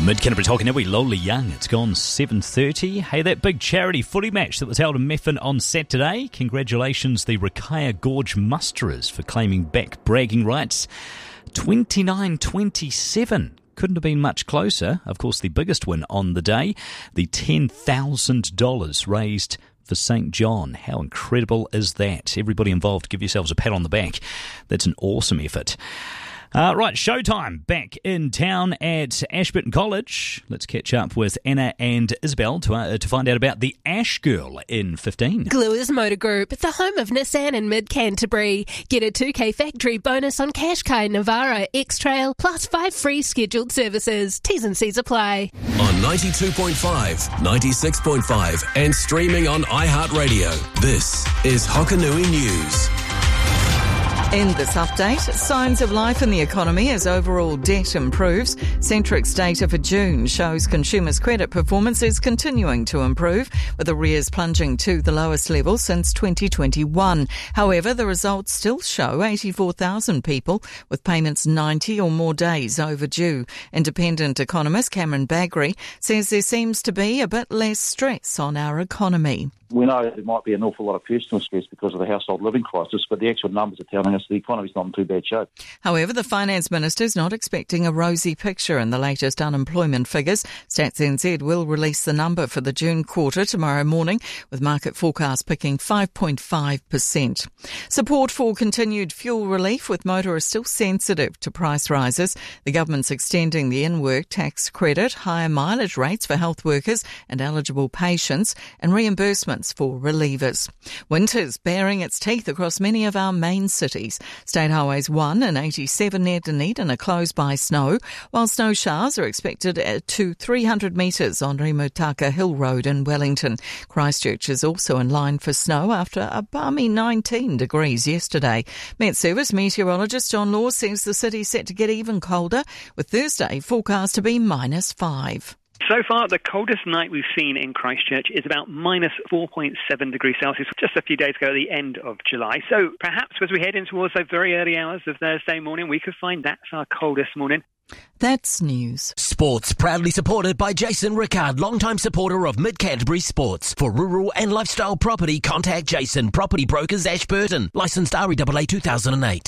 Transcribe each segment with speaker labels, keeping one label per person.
Speaker 1: Mid-Canterbury's Hokanui, Lola Young. It's gone 7:30. Hey, that big charity footy match that was held in Methven on Saturday. Congratulations, the Rakaia Gorge Musterers, for claiming back bragging rights. 29-27. Couldn't have been much closer. Of course, the biggest win on the day, the $10,000 raised for St. John. How incredible is that? Everybody involved, give yourselves a pat on the back. That's an awesome effort. Right, showtime back in town at Ashburton College. Let's catch up with Anna and Isabel to find out about the Ash Girl in 15.
Speaker 2: Gluers Motor Group, the home of Nissan in Mid-Canterbury. Get a 2K factory bonus on Qashqai, Navara, X-Trail, plus 5 free scheduled services. T's and C's apply.
Speaker 3: On 92.5, 96.5 and streaming on iHeartRadio. This is Hokanui News.
Speaker 4: In this update, signs of life in the economy as overall debt improves. Centrix data for June shows consumers' credit performance is continuing to improve, with arrears plunging to the lowest level since 2021. However, the results still show 84,000 people with payments 90 or more days overdue. Independent economist Cameron Bagri says there seems to be a bit less stress on our economy.
Speaker 5: We know there might be an awful lot of personal stress because of the household living crisis, but the actual numbers are telling us the economy's not in too bad shape.
Speaker 4: However, the Finance Minister is not expecting a rosy picture in the latest unemployment figures. Stats NZ will release the number for the June quarter tomorrow morning, with market forecasts picking 5.5%. Support for continued fuel relief, with motorists still sensitive to price rises. The government's extending the in-work tax credit, higher mileage rates for health workers and eligible patients, and reimbursements for relievers. Winter's baring its teeth across many of our main cities. State Highways 1 and 87 near Dunedin are closed by snow, while snow showers are expected to 300 metres on Rimutaka Hill Road in Wellington. Christchurch is also in line for snow after a balmy 19 degrees yesterday. Met Service meteorologist John Law says the city's set to get even colder, with Thursday forecast to be -5.
Speaker 6: So far, the coldest night we've seen in Christchurch is about -4.7 degrees Celsius, just a few days ago at the end of July. So perhaps as we head in towards the very early hours of Thursday morning, we could find that's our coldest morning.
Speaker 4: That's news.
Speaker 3: Sports proudly supported by Jason Rickard, longtime supporter of Mid-Canterbury Sports. For rural and lifestyle property, contact Jason, Property Brokers, Ashburton. Licensed REAA 2008.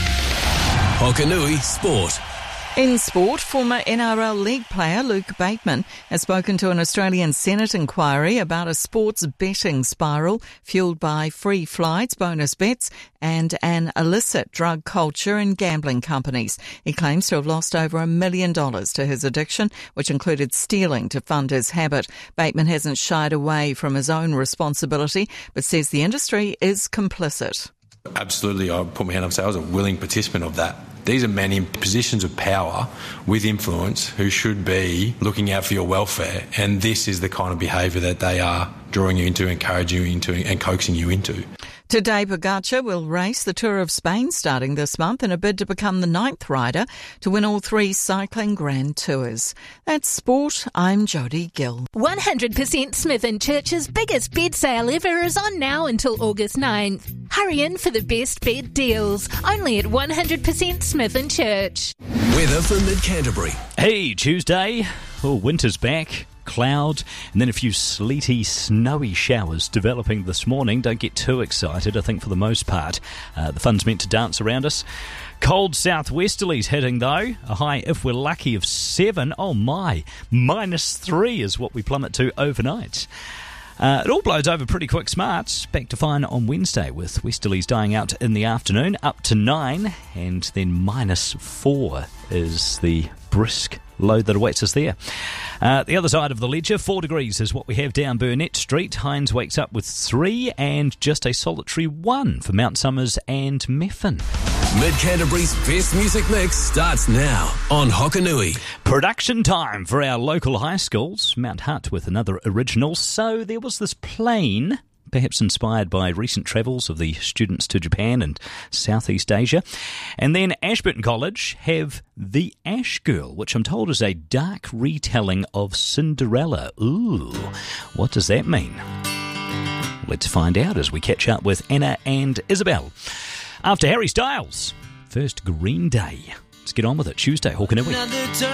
Speaker 3: Hokanui Sport.
Speaker 4: In sport, former NRL League player Luke Bateman has spoken to an Australian Senate inquiry about a sports betting spiral fuelled by free flights, bonus bets and an illicit drug culture in gambling companies. He claims to have lost over $1 million to his addiction, which included stealing to fund his habit. Bateman hasn't shied away from his own responsibility, but says the industry is complicit.
Speaker 7: Absolutely, I put my hand up and say I was a willing participant of that. These are men in positions of power with influence who should be looking out for your welfare, and this is the kind of behaviour that they are drawing you into, encouraging you into and coaxing you into.
Speaker 4: Today, Pogacar will race the Tour of Spain starting this month in a bid to become the 9th rider to win all 3 cycling Grand Tours. That's sport. I'm Jodie Gill.
Speaker 2: 100% Smith & Church's biggest bed sale ever is on now until August 9th. Hurry in for the best bed deals, only at 100% Smith & Church.
Speaker 3: Weather for Mid-Canterbury.
Speaker 1: Hey, Tuesday. Oh, winter's back. Cloud, and then a few sleety, snowy showers developing this morning. Don't get too excited, I think, for the most part. The fun's meant to dance around us. Cold southwesterlies hitting, though. A high, if we're lucky, of 7. Oh my, -3 is what we plummet to overnight. It all blows over pretty quick smart. Back to fine on Wednesday, with westerlies dying out in the afternoon, up to 9, and then -4 is the brisk load that awaits us there. The other side of the ledger, 4 degrees is what we have down Burnett Street. Hines wakes up with 3, and just a solitary 1 for Mount Somers and Methven.
Speaker 3: Mid-Canterbury's best music mix starts now on Hokanui.
Speaker 1: Production time for our local high schools. Mount Hutt with another original. So there was this plane, perhaps inspired by recent travels of the students to Japan and Southeast Asia. And then Ashburton College have The Ash Girl, which I'm told is a dark retelling of Cinderella. Ooh, what does that mean? Let's find out as we catch up with Anna and Isabel. After Harry Styles, first Green Day. Let's get on with it. Tuesday, Hokanui.